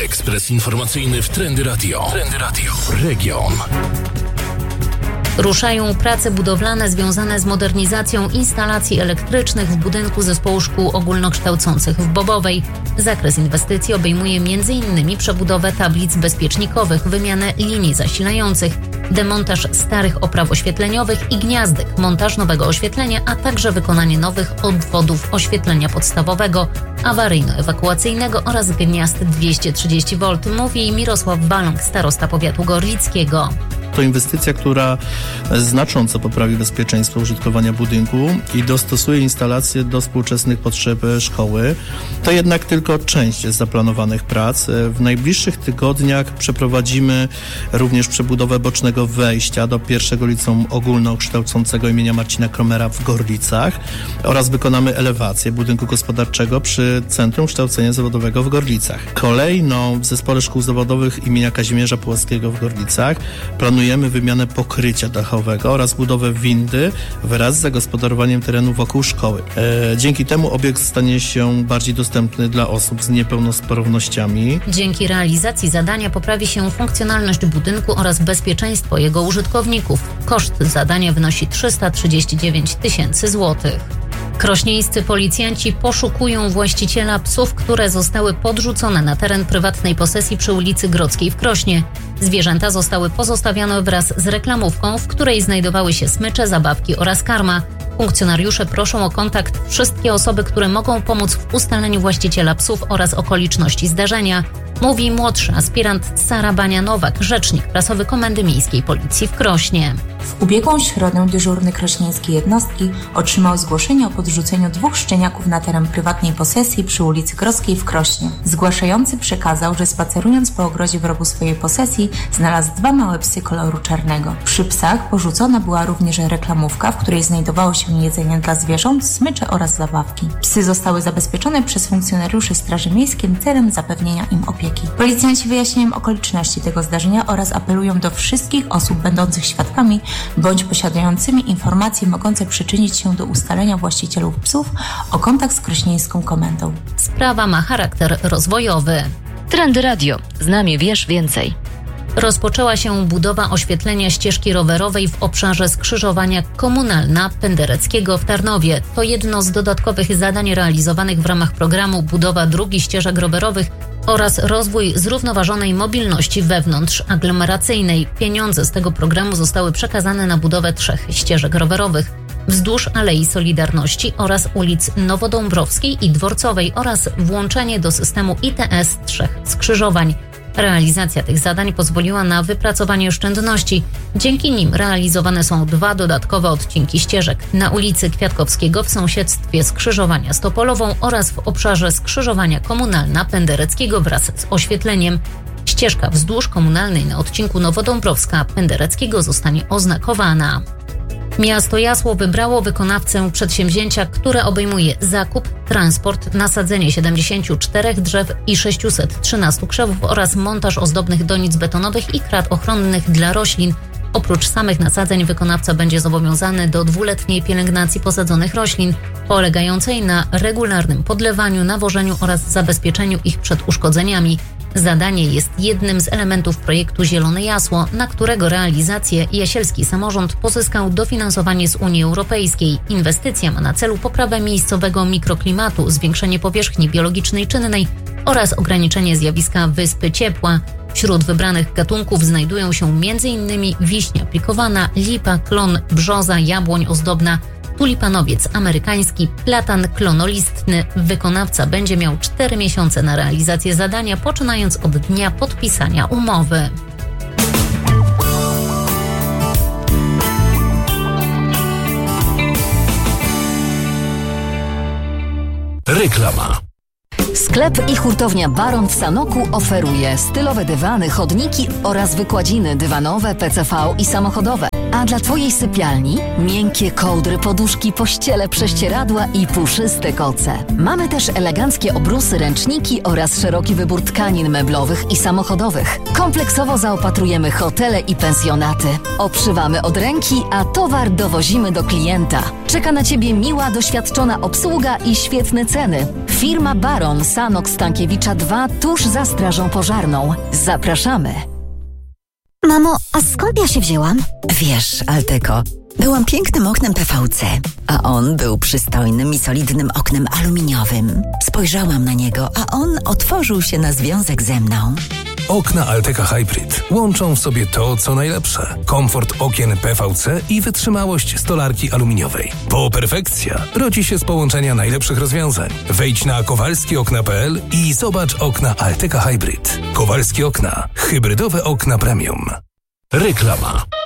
Ekspres informacyjny w Trendy Radio. Trendy Radio. Region. Ruszają prace budowlane związane z modernizacją instalacji elektrycznych w budynku Zespołu Szkół Ogólnokształcących w Bobowej. Zakres inwestycji obejmuje m.in. przebudowę tablic bezpiecznikowych, wymianę linii zasilających, demontaż starych opraw oświetleniowych i gniazdek, montaż nowego oświetlenia, a także wykonanie nowych odwodów oświetlenia podstawowego, awaryjno-ewakuacyjnego oraz gniazd 230 V, mówi Mirosław Baląg, starosta powiatu gorlickiego. To inwestycja, która znacząco poprawi bezpieczeństwo użytkowania budynku i dostosuje instalacje do współczesnych potrzeb szkoły. To jednak tylko część z zaplanowanych prac. W najbliższych tygodniach przeprowadzimy również przebudowę bocznego wejścia do pierwszego liceum ogólnokształcącego imienia Marcina Kromera w Gorlicach oraz wykonamy elewację budynku gospodarczego przy Centrum Kształcenia Zawodowego w Gorlicach. Kolejną w Zespole Szkół Zawodowych imienia Kazimierza Puławskiego w Gorlicach planujemy wymianę pokrycia dachowego oraz budowę windy wraz z zagospodarowaniem terenu wokół szkoły. Dzięki temu obiekt stanie się bardziej dostępny dla osób z niepełnosprawnościami. Dzięki realizacji zadania poprawi się funkcjonalność budynku oraz bezpieczeństwo jego użytkowników. Koszt zadania wynosi 339 tysięcy złotych. Krośnieńscy policjanci poszukują właściciela psów, które zostały podrzucone na teren prywatnej posesji przy ulicy Grodzkiej w Krośnie. Zwierzęta zostały pozostawione wraz z reklamówką, w której znajdowały się smycze, zabawki oraz karma. Funkcjonariusze proszą o kontakt wszystkie osoby, które mogą pomóc w ustaleniu właściciela psów oraz okoliczności zdarzenia, mówi młodszy aspirant Sara Bania-Nowak, rzecznik prasowy Komendy Miejskiej Policji w Krośnie. W ubiegłą środę dyżurny krośnieńskiej jednostki otrzymał zgłoszenie o podrzuceniu 2 szczeniaków na teren prywatnej posesji przy ulicy Grodzkiej w Krośnie. Zgłaszający przekazał, że spacerując po ogrodzie w rogu swojej posesji znalazł 2 małe psy koloru czarnego. Przy psach porzucona była również reklamówka, w której znajdowało się jedzenie dla zwierząt, smycze oraz zabawki. Psy zostały zabezpieczone przez funkcjonariuszy Straży Miejskiej celem zapewnienia im opieki. Policjanci wyjaśniają okoliczności tego zdarzenia oraz apelują do wszystkich osób będących świadkami bądź posiadającymi informacje mogące przyczynić się do ustalenia właścicielów psów o kontakt z krośnieńską komendą. Sprawa ma charakter rozwojowy. Trendy Radio. Z nami wiesz więcej. Rozpoczęła się budowa oświetlenia ścieżki rowerowej w obszarze skrzyżowania Komunalna Pendereckiego w Tarnowie. To jedno z dodatkowych zadań realizowanych w ramach programu Budowa dróg i ścieżek rowerowych oraz rozwój zrównoważonej mobilności wewnątrzaglomeracyjnej. Pieniądze z tego programu zostały przekazane na budowę 3 ścieżek rowerowych wzdłuż Alei Solidarności oraz ulic Nowodąbrowskiej i Dworcowej oraz włączenie do systemu ITS 3 skrzyżowań. Realizacja tych zadań pozwoliła na wypracowanie oszczędności. Dzięki nim realizowane są 2 dodatkowe odcinki ścieżek na ulicy Kwiatkowskiego w sąsiedztwie skrzyżowania z Topolową oraz w obszarze skrzyżowania Komunalna Pendereckiego wraz z oświetleniem. Ścieżka wzdłuż Komunalnej na odcinku Nowodąbrowska-Pendereckiego zostanie oznakowana. Miasto Jasło wybrało wykonawcę przedsięwzięcia, które obejmuje zakup, transport, nasadzenie 74 drzew i 613 krzewów oraz montaż ozdobnych donic betonowych i krat ochronnych dla roślin. Oprócz samych nasadzeń wykonawca będzie zobowiązany do 2-letniej pielęgnacji posadzonych roślin, polegającej na regularnym podlewaniu, nawożeniu oraz zabezpieczeniu ich przed uszkodzeniami. Zadanie jest jednym z elementów projektu Zielone Jasło, na którego realizację jasielski samorząd pozyskał dofinansowanie z Unii Europejskiej. Inwestycja ma na celu poprawę miejscowego mikroklimatu, zwiększenie powierzchni biologicznej czynnej oraz ograniczenie zjawiska wyspy ciepła. Wśród wybranych gatunków znajdują się m.in. wiśnia pikowana, lipa, klon, brzoza, jabłoń ozdobna, tulipanowiec amerykański, platan klonolistny. Wykonawca będzie miał 4 miesiące na realizację zadania, poczynając od dnia podpisania umowy. Reklama. Sklep i hurtownia Baron w Sanoku oferuje stylowe dywany, chodniki oraz wykładziny dywanowe, PCV i samochodowe. A dla Twojej sypialni miękkie kołdry, poduszki, pościele, prześcieradła i puszyste koce. Mamy też eleganckie obrusy, ręczniki oraz szeroki wybór tkanin meblowych i samochodowych. Kompleksowo zaopatrujemy hotele i pensjonaty. Obszywamy od ręki, a towar dowozimy do klienta. Czeka na Ciebie miła, doświadczona obsługa i świetne ceny. Firma Baron, Sanok Stankiewicza 2, tuż za strażą pożarną. Zapraszamy. Mamo, a skąd ja się wzięłam? Wiesz, Alteko, byłam pięknym oknem PVC, a on był przystojnym i solidnym oknem aluminiowym. Spojrzałam na niego, a on otworzył się na związek ze mną. Okna Alteca Hybrid łączą w sobie to, co najlepsze. Komfort okien PVC i wytrzymałość stolarki aluminiowej. Po perfekcja rodzi się z połączenia najlepszych rozwiązań. Wejdź na kowalskiokna.pl i zobacz okna Alteca Hybrid. Kowalskie Okna. Hybrydowe okna premium. Reklama.